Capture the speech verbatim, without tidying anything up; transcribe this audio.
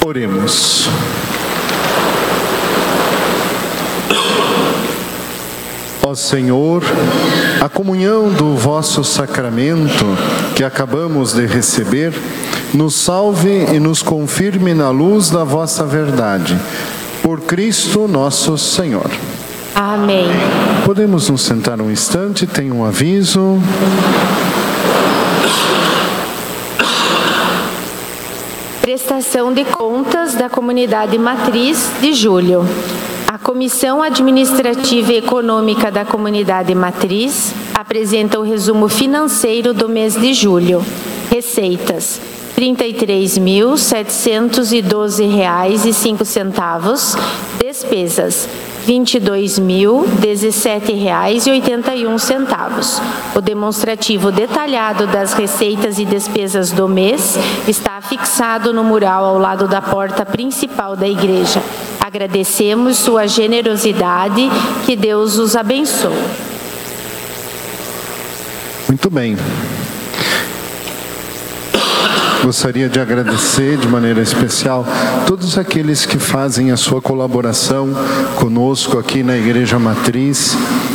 Oremos. Ó Senhor, a comunhão do vosso sacramento que acabamos de receber, nos salve e nos confirme na luz da vossa verdade. Por Cristo nosso Senhor. Amém. Podemos nos sentar um instante, tem um aviso. Prestação de contas da comunidade matriz de julho. A Comissão Administrativa e Econômica da Comunidade Matriz apresenta o resumo financeiro do mês de julho. Receitas: trinta e três mil, setecentos e doze reais e cinco centavos. Despesas: vinte e dois mil, dezessete reais e oitenta e um centavos. O demonstrativo detalhado das receitas e despesas do mês está fixado no mural ao lado da porta principal da igreja. Agradecemos sua generosidade, que Deus os abençoe. Muito bem. Gostaria de agradecer de maneira especial todos aqueles que fazem a sua colaboração conosco aqui na Igreja Matriz,